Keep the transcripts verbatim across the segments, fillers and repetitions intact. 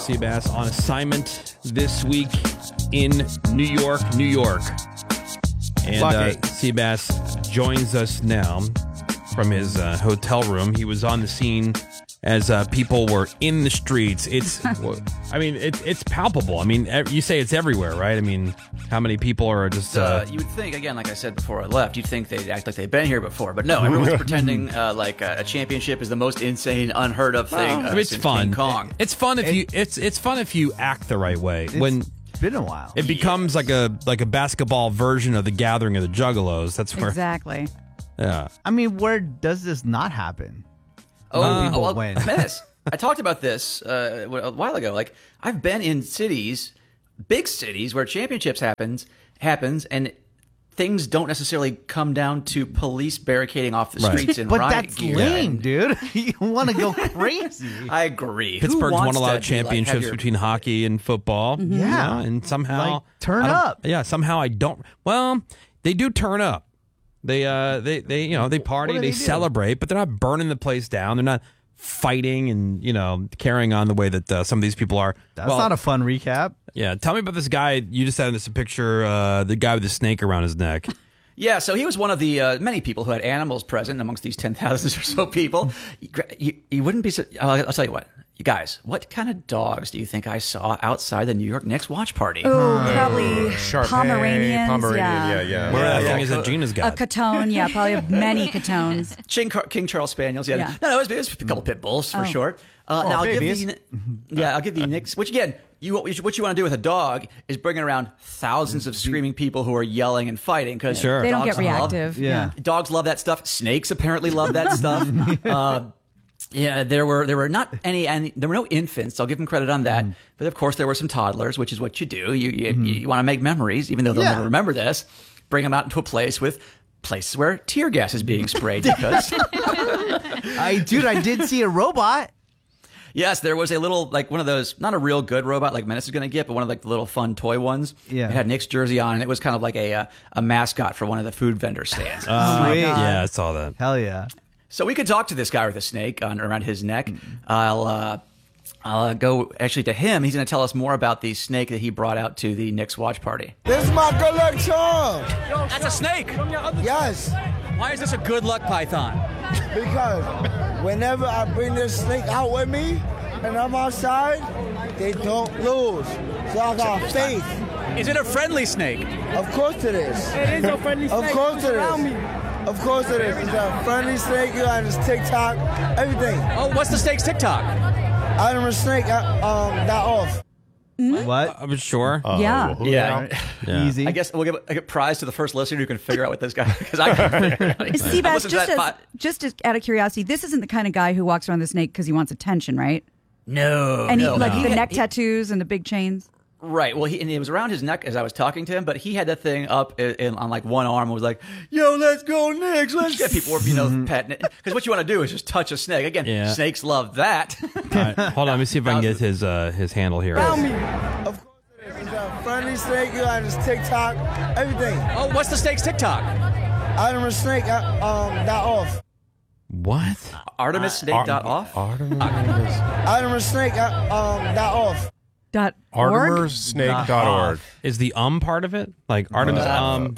Seabass on assignment this week in New York, New York. And uh, Seabass joins us now from his uh, hotel room. He was on the scene as uh, people were in the streets. It's, I mean, it, it's palpable. I mean, you say it's everywhere, right? I mean, how many people are just... Uh, uh, you would think, again, like I said before I left, you'd think they'd act like they've been here before. But no, everyone's pretending uh, like a, a championship is the most insane, unheard of thing uh, I mean, it's since fun. King Kong. It's fun if you it's it's fun if you act the right way. It's when been a while. it becomes like a like a basketball version of the Gathering of the Juggalos. That's where Exactly. yeah. I mean, where does this not happen? Oh, When people well, win. Menace. I talked about this uh, a while ago. Like, I've been in cities, big cities, where championships happens happens, and things don't necessarily come down to police barricading off the Right. streets in But riot that's gear. lame, dude. You want to go crazy. I agree. Who Pittsburgh's wants won a lot to of be, like, have championships your- between hockey and football. Yeah. you know, and somehow Like, turn I don't- up. Yeah, somehow I don't. Well, they do turn up. They uh they they you know they party, do they, they do? celebrate, but they're not burning the place down. They're not fighting and you know carrying on the way that uh, some of these people are. That's well, not a fun recap. yeah. Tell me about this guy. You just had this picture. Uh, the guy with the snake around his neck. Yeah, so he was one of the uh, many people who had animals present amongst these ten thousand or so people. You, you, you wouldn't be... So, uh, I'll tell you what. You guys, what kind of dogs do you think I saw outside the New York Knicks watch party? Oh, probably Shar-Pei, Pomeranians. Pomeranian, yeah. yeah, yeah. Where Yeah, that yeah. thing is that Gina's A got. Catone, yeah, probably many Catones. King, Car- King Charles Spaniels, yeah. Yeah. No, no, it was, it was a couple pit bulls, for Oh. sure. Uh, Oh, now, I'll babies. give the, yeah, I'll give the Knicks, which again, you what you want to do with a dog is bring around thousands of screaming people who are yelling and fighting. Because Sure. They don't get dogs love- reactive. Yeah. Dogs love that stuff. Snakes apparently love that stuff. uh, yeah, there were there were not any, and there were no infants. I'll give them credit on that. But of course, there were some toddlers, which is what you do. You you, you want to make memories, even though they'll Yeah. never remember this. Bring them out into a place with places where tear gas is being sprayed because. I, dude, I did see a robot. Yes, there was a little, like one of those, not a real good robot like Menace is going to get, but one of like the little fun toy ones. Yeah. It had Nick's jersey on, and it was kind of like a uh, a mascot for one of the food vendor stands. Uh, Sweet. yeah, I saw that. Hell yeah. So we could talk to this guy with a snake on around his neck. I'll uh, I'll uh, go actually to him. He's going to tell us more about the snake that he brought out to the Knicks watch party. This is my collection. That's a snake. Yes, Why is this a good luck python? because whenever I bring this snake out with me and I'm outside, they don't lose. So I got faith. Is it a friendly snake? Of course it is. It is a friendly Of snake. course it Around is. me. Of course it is. It's a friendly snake. You got his TikTok, everything. Oh, what's the snake's TikTok? I'm a snake. I, um, that off. What? I'm sure. Yeah. Yeah. Yeah. Easy. I guess we'll give a, a prize to the first listener who can figure out what this guy, because I can't figure it out. I've Seabass, listened to just, that as, fi- just as, out of curiosity, this isn't the kind of guy who walks around the snake because he wants attention, right? No, And he, no. like He the had- neck he- tattoos and the big chains. Right. Well, he, and it was around his neck as I was talking to him, but he had that thing up in, in, on like one arm and was like, "Yo, let's go, Knicks, let's get." People were, you know, patting it, because what you want to do is just touch a snake. Again, Yeah. snakes love that. All right, hold on. Let me see if I can get his uh, his handle here. Around me. Of course it is. It's a friendly snake. You got his TikTok, everything. Oh, what's the snake's TikTok? I'm a snake. I, um, that off. What? Artemis snake dot off. I'm a snake. I, um, that off. Dot org? Artemis Snake dot org. Is the um part of it? Like Artemis um?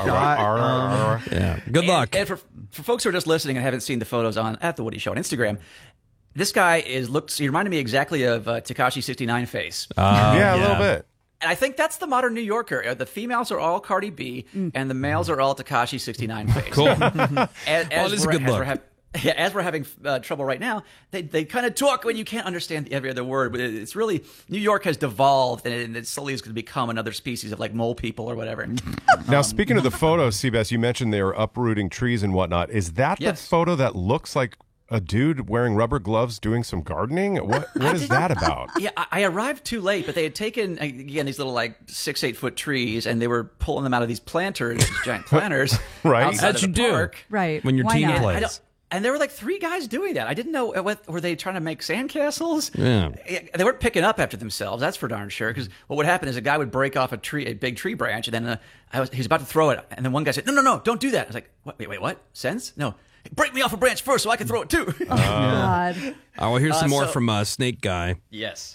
Yeah. Good And- luck. And, for for folks who are just listening and haven't seen the photos on at the Woody Show on Instagram, this guy is looks. He reminded me exactly of uh, Tekashi sixty-nine face. Yeah, a little bit. And I think that's the modern New Yorker. Uh, The females are all Cardi B, and the males are all Tekashi sixty-nine face. Cool. As, as Well, this is a we're- good as look. we're hav- yeah, as we're having uh, trouble right now, they they kind of talk when you can't understand every other word. But it's really, New York has devolved, and it, and it slowly is going to become another species of like mole people or whatever. Now, speaking of the photos, Seabass, you mentioned they were uprooting trees and whatnot. Is that Yes. the photo that looks like a dude wearing rubber gloves doing some gardening? What What is that about? Yeah, I, I arrived too late, but they had taken again these little like six, eight foot trees, and they were pulling them out of these planters, these giant planters, Right. outside As of you the do. park. Right. When your Why team not? plays. I don't, and there were like three guys doing that. I didn't know uh, what were they trying to make sandcastles. Yeah. They weren't picking up after themselves. That's for darn sure. Because what would happen is a guy would break off a tree, a big tree branch, and then uh, I was, he was about to throw it, and then one guy said, "No, no, no, don't do that." I was like, "What? Wait, wait, what? Sense? No, break me off a branch first, so I can throw it too." God. Oh, well, here's some Uh, more so- from uh, Snake Guy. Yes.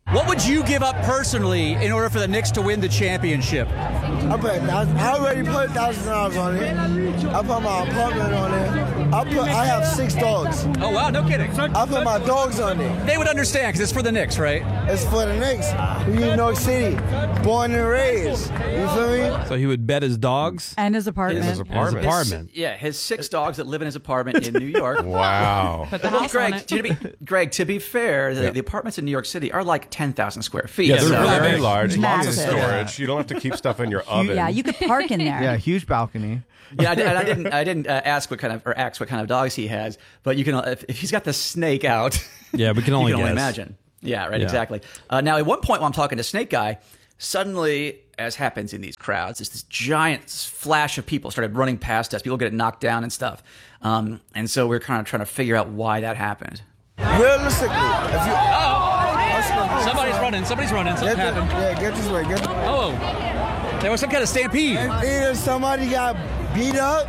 What would you give up personally in order for the Knicks to win the championship? I put a thousand, I already put a thousand dollars on it. I put my apartment on it. I put. I have six dogs. Oh wow, no kidding. I put my dogs on it. They would understand because it's for the Knicks, right? It's for the Knicks. We in New York City, born and raised. You feel me? So he would bet his dogs And his apartment. His apartment. His apartment. Yeah, his six dogs that live in his apartment in New York. Wow. Put the Well, house Greg, on it. to be, Greg, to be fair, the, the apartments in New York City are like ten thousand square feet. Yeah, they're so- really very large. Lots of massive. storage. You don't have to keep stuff in your oven. Yeah, you could park in there. Yeah, huge balcony. Yeah, I, I didn't. I didn't uh, ask what kind of or ask what kind of dogs he has, but you can. If, if he's got the snake out, Yeah, we can only you can only guess. imagine. Yeah, right. Yeah. Exactly. Uh, now, at one point, while I'm talking to Snake Guy, suddenly, as happens in these crowds, there's this giant flash of people started running past us. People getting knocked down and stuff, um, and so we're kind of trying to figure out why that happened. Realistically, if you Somebody's running. Somebody's running. get Something the, happened. yeah, get this way. Get the, Oh, there was some kind of stampede. either somebody got beat up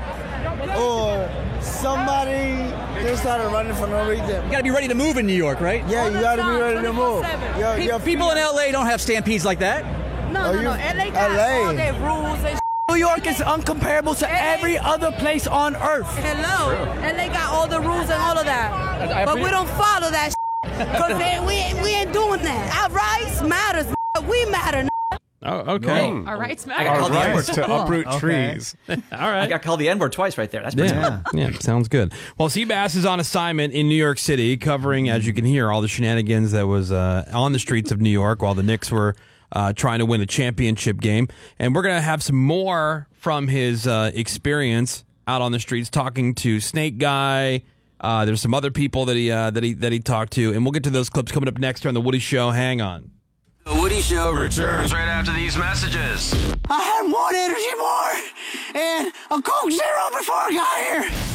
or somebody they started running for no reason. You got to be ready to move in New York, right? Yeah, you gotta be ready to move. Your, your People in L A don't have stampedes like that. No, Oh, no, you- no. L A got L A. all their rules and New York is uncomparable to every other place on earth. hello. And they got all the rules and all of that. I- I but we appre- don't follow that because we, ain't- we ain't doing that. Our rights matters. We matter. Oh, okay. All right, I got Our called the N-word. rights to uproot Okay. trees. All I right. got called the N-word twice right there. That's pretty Yeah. yeah, sounds good. Well, Seabass is on assignment in New York City, covering, as you can hear, all the shenanigans that was uh, on the streets of New York while the Knicks were uh, trying to win a championship game. And we're going to have some more from his uh, experience out on the streets, talking to Snake Guy. Uh, there's some other people that he uh, that he that he talked to, and we'll get to those clips coming up next here on the Woody Show. Hang on. The Woody Show returns right after these messages. I had one energy bar and a Coke Zero before I got here.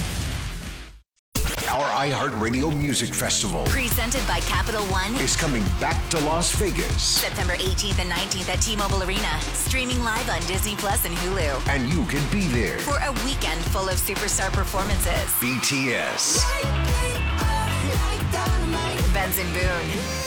Our iHeartRadio Music Festival Presented by Capital One. is coming back to Las Vegas, September eighteenth and nineteenth at T-Mobile Arena. Streaming live on Disney Plus and Hulu. and you can be there. For a weekend full of superstar performances. B T S, Benson Boone.